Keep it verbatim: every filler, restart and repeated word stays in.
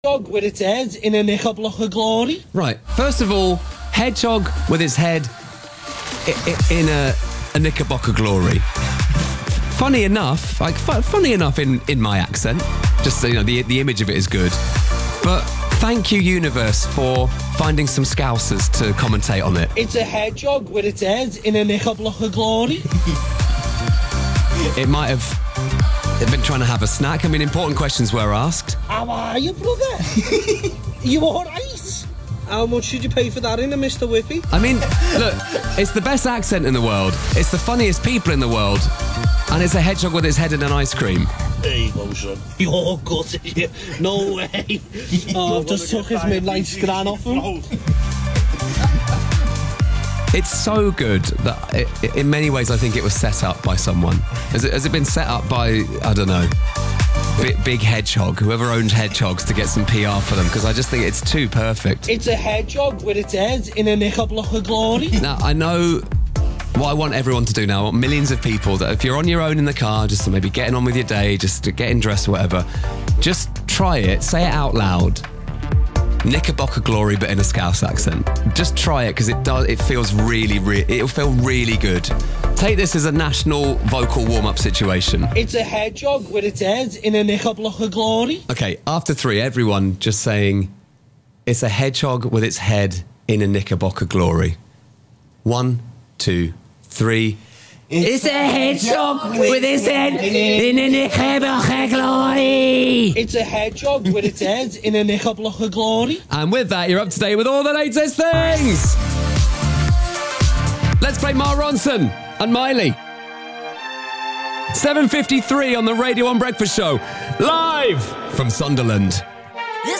Hedgehog with its head in a knickerblock of glory. Right. First of all, hedgehog with its head i- i- in a, a knickerbocker glory. Funny enough, like fu- funny enough in, in my accent. Just so you know, the the image of it is good. But thank you, universe, for finding some Scousers to commentate on it. It's a hedgehog with its head in a knickerblock of glory. It might have been trying to have a snack. I mean, important questions were asked. How are you, brother? You alright? How much did you pay for that in a Mister Whippy? I mean, look, it's the best accent in the world. It's the funniest people in the world. And it's a hedgehog with its head in an ice cream. There you go, son. You're gutted, you. No way. Oh, I've just took his midnight scran off him. It's so good that it, in many ways I think it was set up by someone. Has it, has it been set up by, I don't know, big, big hedgehog, whoever owned hedgehogs, to get some P R for them? Because I just think it's too perfect. It's a hedgehog with its head in a knickerblock of glory. Now, I know what I want everyone to do now, I want millions of people, that if you're on your own in the car, just maybe getting on with your day, just getting dressed or whatever, just try it, say it out loud. Knickerbocker glory, but in a Scouse accent. Just try it, because it does. It feels really, really. It'll feel really good. Take this as a national vocal warm-up situation. It's a hedgehog with its head in a knickerblock of glory. Okay, after three, everyone just saying, "It's a hedgehog with its head in a knickerbocker glory." One, two, three. It's a hedgehog with his head in a knickerbocker glory. It's a hedgehog with its head in a knickerblock of glory. And with that, you're up to date with all the latest things. Let's play Mark Ronson and Miley. seven fifty-three on the Radio one Breakfast Show, live from Sunderland.